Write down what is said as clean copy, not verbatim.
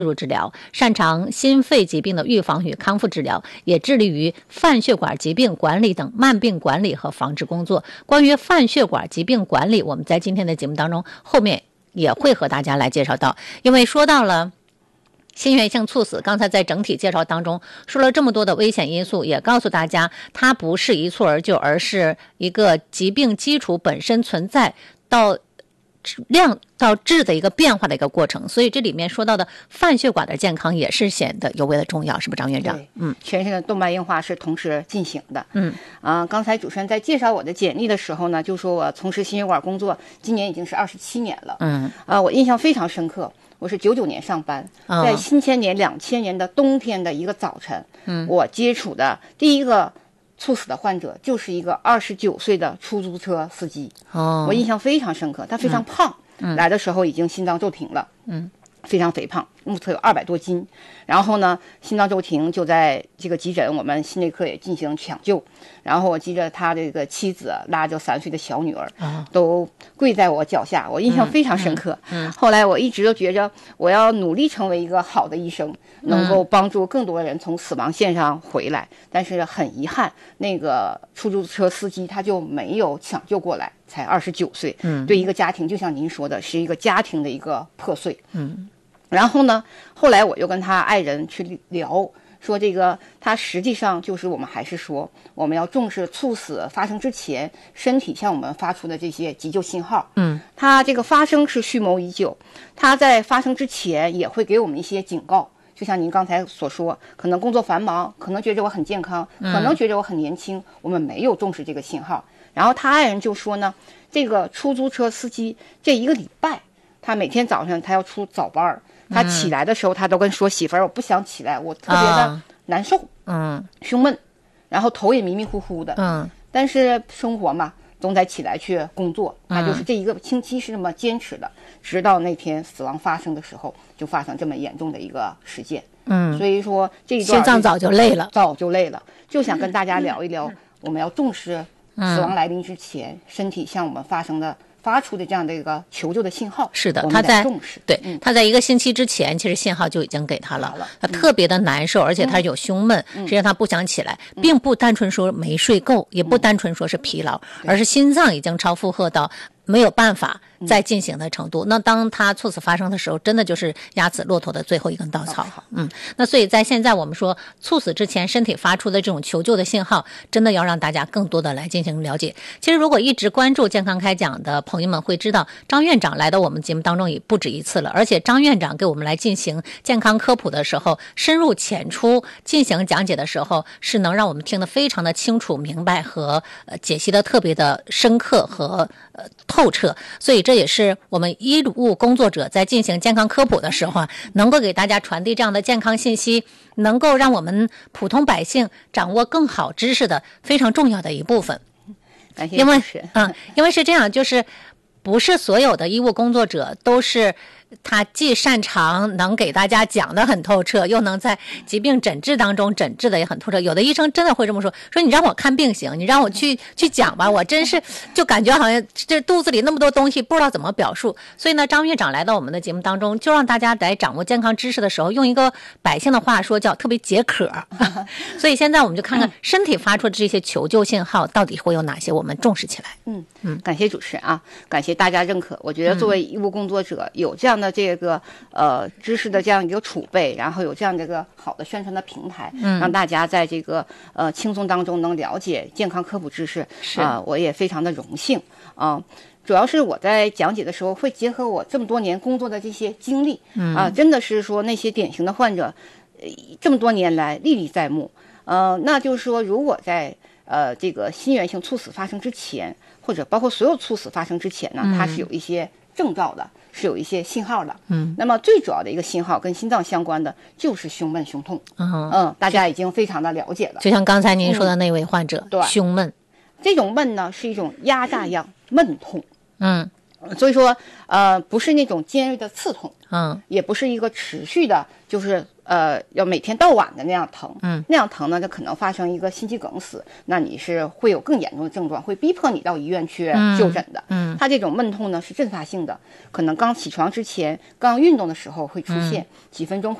入治疗，擅长心肺疾病的预防与康复治疗，也致力于泛血管疾病管理等慢病管理和防治工作。关于泛血管疾病管理，我们在今天的节目当中后面也会和大家来介绍到，因为说到了心源性猝死，刚才在整体介绍当中说了这么多的危险因素，也告诉大家它不是一蹴而就，而是一个疾病基础本身存在到量到质的一个变化的一个过程，所以这里面说到的泛血管的健康也是显得尤为的重要，是不是张院长？ 全身的动脉硬化是同时进行的。刚才主持人在介绍我的简历的时候呢，就说我从事心血管工作，今年已经是27年了。我印象非常深刻。我是99年上班，在新千年2000年的冬天的一个早晨，我接触的第一个猝死的患者就是一个29岁的出租车司机。我印象非常深刻，他非常胖，来的时候已经心脏骤停了，非常肥胖，目测有200多斤。然后呢，心脏骤停，就在这个急诊，我们心内科也进行抢救。然后我记着他这个妻子拉着3岁的小女儿，都跪在我脚下，我印象非常深刻。后来我一直都觉着我要努力成为一个好的医生，能够帮助更多人从死亡线上回来。但是很遗憾，那个出租车司机他就没有抢救过来，才29岁。对一个家庭，就像您说的，是一个家庭的一个破碎。然后呢，后来我又跟他爱人去聊，说这个他实际上就是我们还是说我们要重视猝死发生之前身体向我们发出的这些急救信号。他这个发生是蓄谋已久，他在发生之前也会给我们一些警告。就像您刚才所说，可能工作繁忙，可能觉着我很健康，可能觉着我很年轻，我们没有重视这个信号。然后他爱人就说呢，这个出租车司机这1个礼拜，他每天早上他要出早班，他起来的时候他都跟说媳妇儿，我不想起来，我特别的难受，胸闷，然后头也迷迷糊糊的。但是生活嘛，总得起来去工作，他就是这1个星期是这么坚持的，直到那天死亡发生的时候，就发生这么严重的一个事件。所以说这一段心脏早就累了， 就想跟大家聊一聊，我们要重视死亡来临之前，身体向我们发出的这样的一个求救的信号。 是的， 他在重视。 他在1个星期之前，其实信号就已经给他了。他特别的难受，而且他有胸闷，实际上他不想起来，并不单纯说没睡够，也不单纯说是疲劳，而是心脏已经超负荷到没有办法再进行的程度。那当他猝死发生的时候，真的就是压死骆驼的最后一根稻草。那所以在现在我们说猝死之前身体发出的这种求救的信号，真的要让大家更多的来进行了解。其实如果一直关注健康开讲的朋友们会知道，张院长来到我们节目当中也不止1次了，而且张院长给我们来进行健康科普的时候，深入浅出进行讲解的时候，是能让我们听得非常的清楚明白和解析的特别的深刻和透彻。所以这也是我们医务工作者在进行健康科普的时候能够给大家传递这样的健康信息，能够让我们普通百姓掌握更好知识的非常重要的一部分。 感谢主持人。 因为是这样，就是不是所有的医务工作者都是他既擅长能给大家讲得很透彻，又能在疾病诊治当中诊治的也很透彻。有的医生真的会这么说你让我看病行，你让我去讲吧，我真是就感觉好像这肚子里那么多东西不知道怎么表述。所以呢，张院长来到我们的节目当中，就让大家来掌握健康知识的时候，用一个百姓的话说叫特别解渴。所以现在我们就看看身体发出的这些求救信号到底会有哪些，我们重视起来。 感谢主持人啊，感谢大家认可。我觉得作为医务工作者，有这样的这个知识的这样一个储备，然后有这样的一个好的宣传的平台，让大家在这个轻松当中能了解健康科普知识，我也非常的荣幸主要是我在讲解的时候会结合我这么多年工作的这些经历，真的是说那些典型的患者，这么多年来历历在目。那就是说，如果在这个心源性猝死发生之前，或者包括所有猝死发生之前呢，它是有一些征兆的，是有一些信号的。那么最主要的一个信号跟心脏相关的就是胸闷胸痛。大家已经非常的了解了。 就像刚才您说的那位患者，胸闷， 这种闷呢是一种压榨样闷痛。 所以说不是那种尖锐的刺痛，也不是一个持续的，就是要每天到晚的那样疼，那样疼呢，就可能发生一个心肌梗死，那你是会有更严重的症状，会逼迫你到医院去就诊的。它这种闷痛呢是阵发性的，可能刚起床之前、刚运动的时候会出现，几分钟